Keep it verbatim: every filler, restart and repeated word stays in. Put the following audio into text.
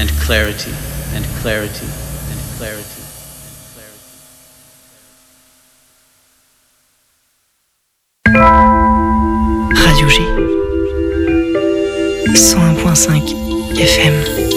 and clarity and clarity and clarity. Radio G cent un point cinq F M.